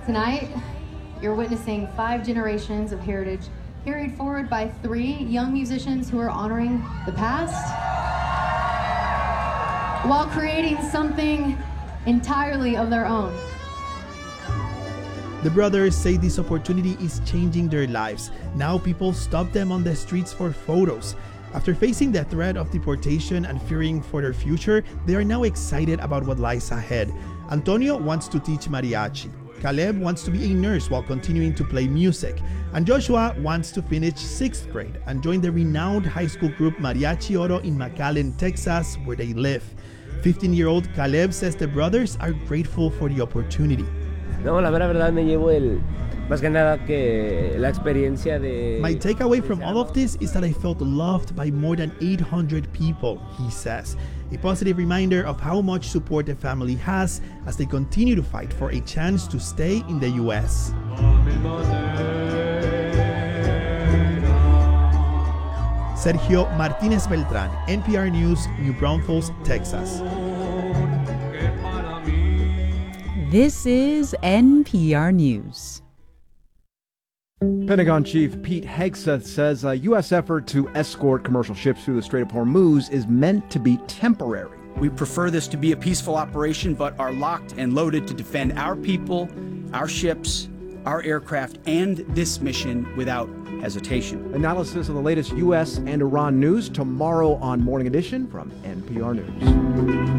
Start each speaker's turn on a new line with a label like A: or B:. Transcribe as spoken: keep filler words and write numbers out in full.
A: Tonight, you're witnessing five generations of heritage carried forward by three young musicians who are honoring the past while creating something entirely of their own.
B: The brothers say this opportunity is changing their lives. Now people stop them on the streets for photos. After facing the threat of deportation and fearing for their future, they are now excited about what lies ahead. Antonio wants to teach mariachi. Caleb wants to be a nurse while continuing to play music. And Joshua wants to finish sixth grade and join the renowned high school group Mariachi Oro in McAllen, Texas, where they live. fifteen-year-old Caleb says the brothers are grateful for the opportunity.
C: No, la mera verdad me llevo el más que nada que la experiencia de.
B: My takeaway from all of this is that I felt loved by more than eight hundred people, he says. A positive reminder of how much support the family has as they continue to fight for a chance to stay in the U S. Sergio Martinez Beltran, N P R News, New Braunfels, Texas.
D: This is N P R News.
E: Pentagon Chief Pete Hegseth says a U S effort to escort commercial ships through the Strait of Hormuz is meant to be temporary.
F: We prefer this to be a peaceful operation, but are locked and loaded to defend our people, our ships, our aircraft, and this mission without hesitation.
E: Analysis of the latest U S and Iran news tomorrow on Morning Edition from N P R News.